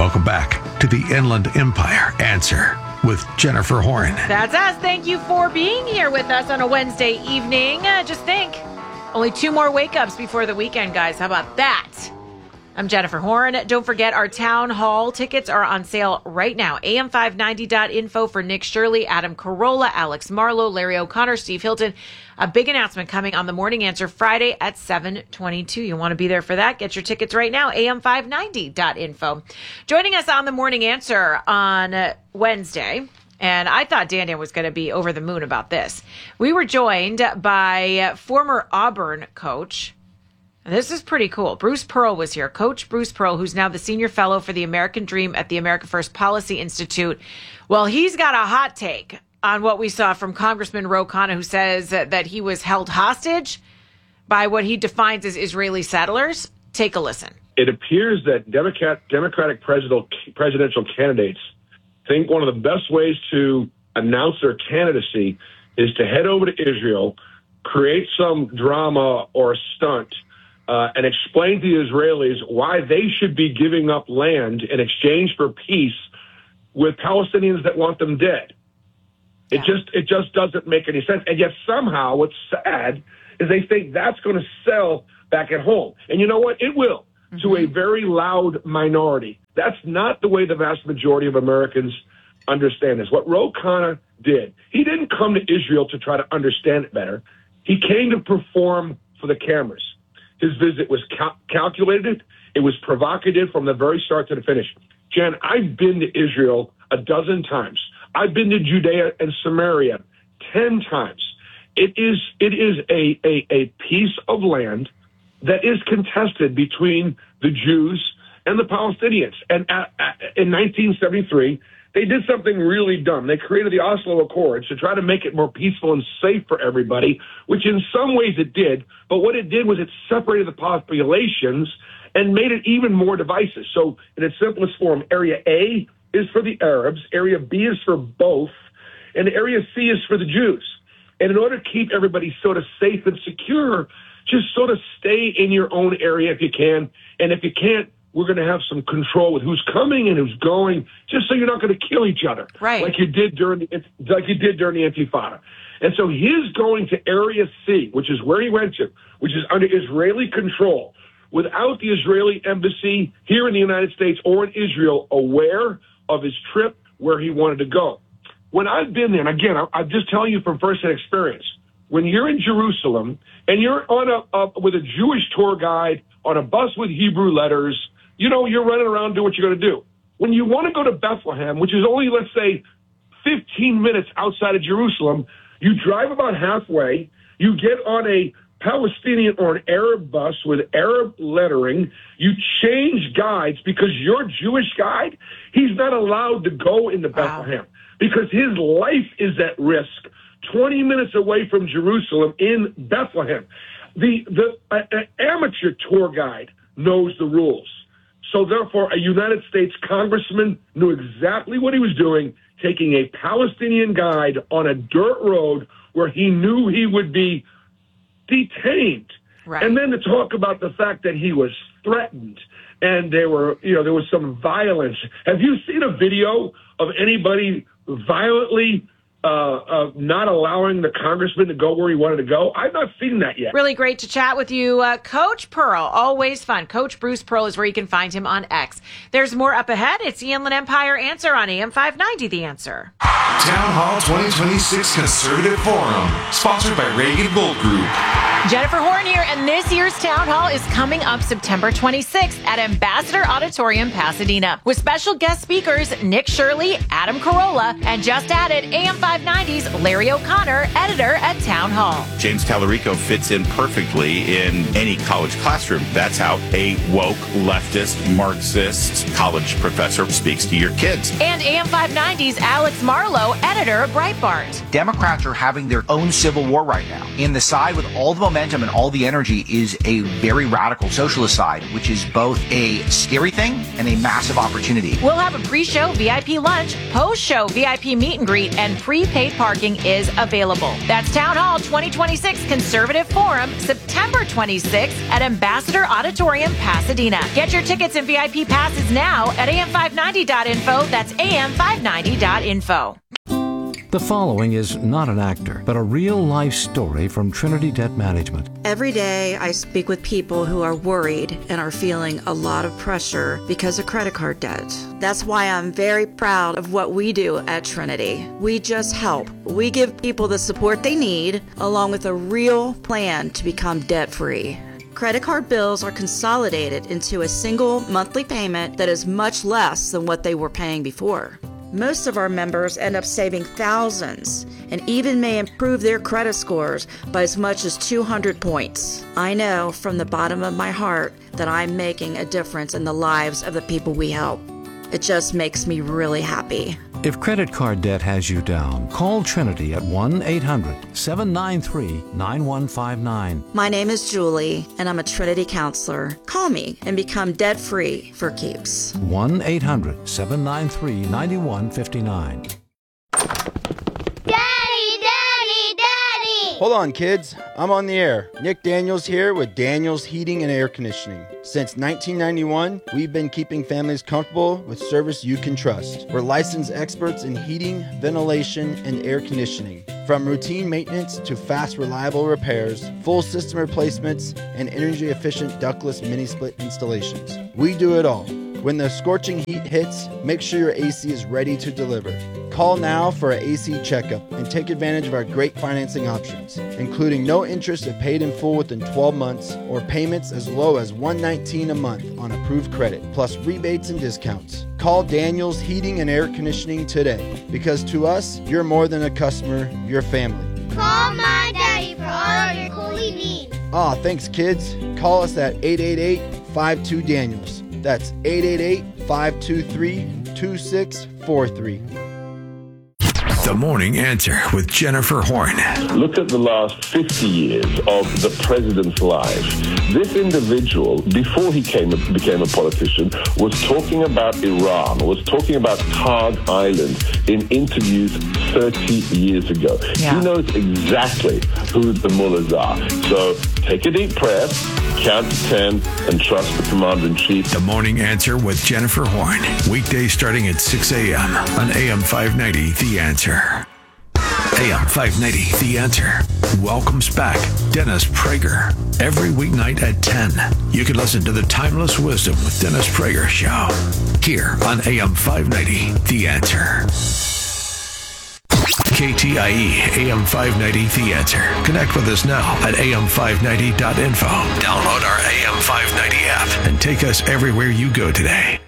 Welcome back to the Inland Empire Answer with Jennifer Horn. That's us. Thank you for being here with us on a Wednesday evening. Just think, only 2 more wake-ups before the weekend, guys. How about that? I'm Jennifer Horn. Don't forget, our town hall tickets are on sale right now. am590.info for Nick Shirley, Adam Carolla, Alex Marlowe, Larry O'Connor, Steve Hilton. A big announcement coming on the Morning Answer Friday at 7:22. You want to be there for that? Get your tickets right now, am590.info. Joining us on the Morning Answer on Wednesday, and I thought Dan was going to be over the moon about this. We were joined by former Auburn coach. And this is pretty cool. Bruce Pearl was here. Coach Bruce Pearl, who's now the senior fellow for the American Dream at the America First Policy Institute. Well, he's got a hot take on what we saw from Congressman Ro Khanna, who says that he was held hostage by what he defines as Israeli settlers. Take a listen. It appears that Democratic presidential candidates think one of the best ways to announce their candidacy is to head over to Israel, create some drama or a stunt, and explain to the Israelis why they should be giving up land in exchange for peace with Palestinians that want them dead. Yeah. It just doesn't make any sense. And yet somehow what's sad is they think that's going to sell back at home. And you know what? It will, to a very loud minority. That's not the way the vast majority of Americans understand this. What Ro Khanna did, he didn't come to Israel to try to understand it better. He came to perform for the cameras. His visit was calculated. It was provocative from the very start to the finish. Jen, I've been to Israel a dozen times. I've been to Judea and Samaria 10 times. It is a piece of land that is contested between the Jews and the Palestinians. And in 1973, they did something really dumb. They created the Oslo Accords to try to make it more peaceful and safe for everybody, which in some ways it did. But what it did was it separated the populations and made it even more divisive. So in its simplest form, Area A is for the Arabs, Area B is for both, and Area C is for the Jews. And in order to keep everybody sort of safe and secure, just sort of stay in your own area if you can. And if you can't, we're going to have some control with who's coming and who's going, just so you're not going to kill each other, right? Like you did during the Intifada. And so his going to Area C, which is where he went to, which is under Israeli control, without the Israeli embassy here in the United States or in Israel aware of his trip where he wanted to go. When I've been there, and again, I'm just telling you from firsthand experience, when you're in Jerusalem and you're on with a Jewish tour guide on a bus with Hebrew letters, you know, you're running around doing what you're going to do. When you want to go to Bethlehem, which is only, let's say, 15 minutes outside of Jerusalem, you drive about halfway, you get on a Palestinian or an Arab bus with Arab lettering, you change guides because your Jewish guide, he's not allowed to go into Bethlehem because his life is at risk 20 minutes away from Jerusalem in Bethlehem. The amateur tour guide knows the rules. So therefore, a United States congressman knew exactly what he was doing, taking a Palestinian guide on a dirt road where he knew he would be detained. Right. And then to talk about the fact that he was threatened and there was some violence. Have you seen a video of anybody violently not allowing the congressman to go where he wanted to go? I've not seen that yet. Really great to chat with you, Coach Pearl. Always fun. Coach Bruce Pearl is where you can find him on X. There's more up ahead. It's the Inland Empire Answer on AM 590, The Answer. Town Hall 2026 Conservative Forum, sponsored by Reagan Gold Group. Jennifer Horn here, and this year's Town Hall is coming up September 26th at Ambassador Auditorium, Pasadena, with special guest speakers Nick Shirley, Adam Carolla, and just added AM 590's Larry O'Connor, editor at Town Hall. James Tallarico fits in perfectly in any college classroom. That's how a woke, leftist, Marxist college professor speaks to your kids. And AM 590's Alex Marlowe Russo, editor of Breitbart. Democrats are having their own civil war right now. And the side with all the momentum and all the energy is a very radical socialist side, which is both a scary thing and a massive opportunity. We'll have a pre-show VIP lunch, post-show VIP meet and greet, and prepaid parking is available. That's Town Hall 2026 Conservative Forum, September 26th at Ambassador Auditorium, Pasadena. Get your tickets and VIP passes now at am590.info. That's am590.info. The following is not an actor, but a real-life story from Trinity Debt Management. Every day I speak with people who are worried and are feeling a lot of pressure because of credit card debt. That's why I'm very proud of what we do at Trinity. We just help. We give people the support they need, along with a real plan to become debt-free. Credit card bills are consolidated into a single monthly payment that is much less than what they were paying before. Most of our members end up saving thousands and even may improve their credit scores by as much as 200 points. I know from the bottom of my heart that I'm making a difference in the lives of the people we help. It just makes me really happy. If credit card debt has you down, call Trinity at 1-800-793-9159. My name is Julie, and I'm a Trinity counselor. Call me and become debt-free for keeps. 1-800-793-9159. Hold on, kids. I'm on the air. Nick Daniels here with Daniels Heating and Air Conditioning. Since 1991, we've been keeping families comfortable with service you can trust. We're licensed experts in heating, ventilation, and air conditioning. From routine maintenance to fast, reliable repairs, full system replacements, and energy-efficient ductless mini-split installations. We do it all. When the scorching heat hits, make sure your AC is ready to deliver. Call now for an AC checkup and take advantage of our great financing options, including no interest if paid in full within 12 months or payments as low as $119 a month on approved credit, plus rebates and discounts. Call Daniels Heating and Air Conditioning today, because to us, you're more than a customer, you're family. Call my daddy for all your cooling needs. Thanks, kids. Call us at 888-52-DANIELS. That's 888-523-2643. The Morning Answer with Jennifer Horn. Look at the last 50 years of the president's life. This individual, before he became a politician, was talking about Iran, was talking about Kharg Island in interviews 30 years ago. Yeah. He knows exactly who the mullahs are. So take a deep breath, count to 10, and trust the commander-in-chief. The Morning Answer with Jennifer Horn. Weekdays starting at 6 a.m. on AM 590, The Answer. AM 590, The Answer. Welcomes back Dennis Prager. Every weeknight at 10, you can listen to the Timeless Wisdom with Dennis Prager show. Here on AM 590, The Answer. KTIE AM 590, The Answer. Connect with us now at am590.info. Download our AM 590 app and take us everywhere you go today.